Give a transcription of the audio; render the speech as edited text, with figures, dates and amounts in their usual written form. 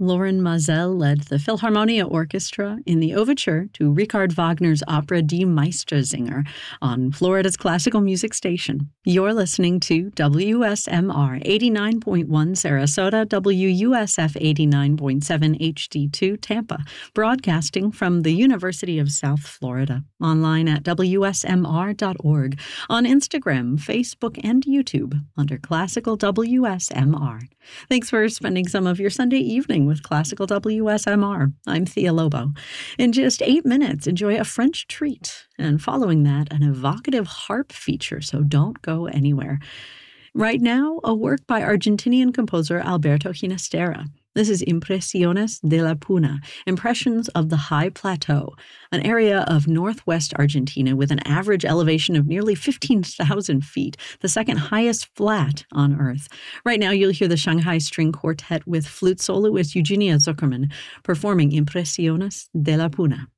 Loren Maazel led the Philharmonia Orchestra in the overture to Richard Wagner's opera Die Meistersinger on Florida's classical music station. You're listening to WSMR 89.1 Sarasota, WUSF 89.7 HD2 Tampa, broadcasting from the University of South Florida, online at WSMR.org, on Instagram, Facebook, and YouTube under Classical WSMR. Thanks for spending some of your Sunday evening with Classical WSMR. I'm Thea Lobo. In just 8 minutes, enjoy a French treat, and following that, an evocative harp feature, so don't go anywhere. Right now, a work by Argentinian composer Alberto Ginastera. This is Impresiones de la Puna, Impressions of the High Plateau, an area of northwest Argentina with an average elevation of nearly 15,000 feet, the second highest flat on Earth. Right now, you'll hear the Shanghai String Quartet with flute soloist Eugenia Zuckerman performing Impresiones de la Puna.